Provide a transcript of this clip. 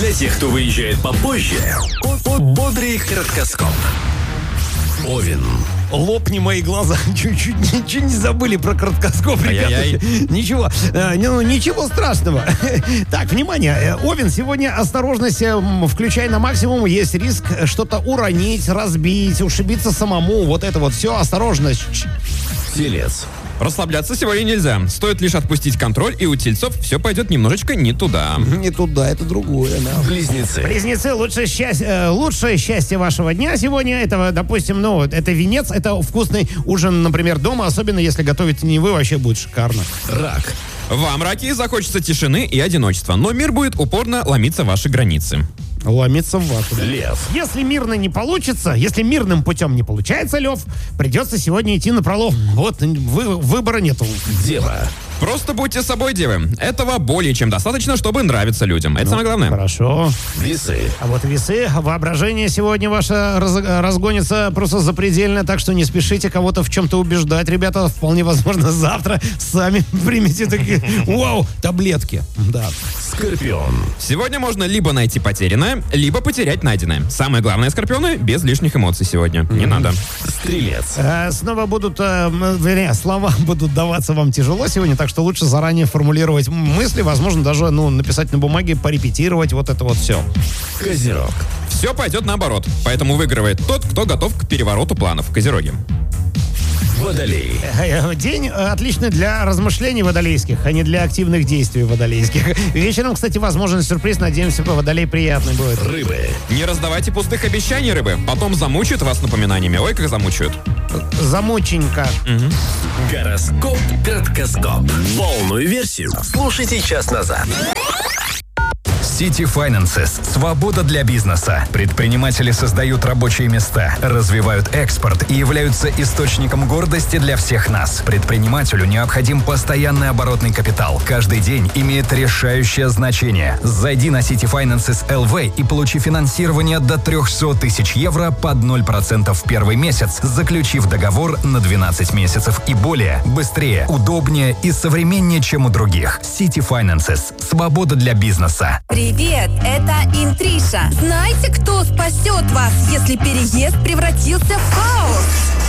Для тех, кто выезжает попозже, бодрый краткоскоп. Овен. Лопни мои глаза. Чуть-чуть ничего не забыли про краткоскоп, ребята. Ничего. Ничего страшного. Так, внимание. Овен, сегодня осторожность включай на максимум. Есть риск что-то уронить, разбить, ушибиться самому. Вот это вот все. Осторожность. Телец. Расслабляться сегодня нельзя. Стоит лишь отпустить контроль, и у тельцов все пойдет немножечко не туда. Не туда, это другое, да. Близнецы. Близнецы, лучшее счастье вашего дня сегодня. Это, допустим, это венец, это вкусный ужин, например, дома. Особенно, если готовите не вы, вообще будет шикарно. Рак. Вам, раки, захочется тишины и одиночества, но мир будет упорно ломиться в ваши границы. Ломиться в вашу. Лев. Если мирно не получится, если мирным путем не получается, Лев, придется сегодня идти напролом. Вот, выбора нету. Дева. Просто будьте собой, девы. Этого более чем достаточно, чтобы нравиться людям. Это самое главное. Хорошо. Весы. А вот весы, воображение сегодня ваше разгонится просто запредельно, так что не спешите кого-то в чем-то убеждать. Ребята, вполне возможно, завтра сами примете такие, вау, таблетки. Да. Скорпион. Сегодня можно либо найти потерянное, либо потерять найденное. Самое главное, скорпионы, без лишних эмоций сегодня. Не надо. Стрелец. Снова слова будут даваться вам тяжело сегодня, так что лучше заранее формулировать мысли, возможно, даже написать на бумаге, порепетировать, вот это вот все. Козерог. Все пойдет наоборот, поэтому выигрывает тот, кто готов к перевороту планов. Козероги. Водолей. День отличный для размышлений водолейских, а не для активных действий водолейских. Вечером, кстати, возможен сюрприз. Надеемся, водолей приятный будет. Рыбы. Не раздавайте пустых обещаний, рыбы. Потом замучают вас напоминаниями. Ой, как замучают. Замученько. Гороскоп. Краткоскоп. Полную версию слушайте час назад. City Finances. Свобода для бизнеса. Предприниматели создают рабочие места, развивают экспорт и являются источником гордости для всех нас. Предпринимателю необходим постоянный оборотный капитал. Каждый день имеет решающее значение. Зайди на City Finances LV и получи финансирование до 300 тысяч евро под 0% в первый месяц, заключив договор на 12 месяцев и более. Быстрее, удобнее и современнее, чем у других. City Finances. Свобода для бизнеса. Привет, это Интриша. Знаете, кто спасет вас, если переезд превратился в хаос?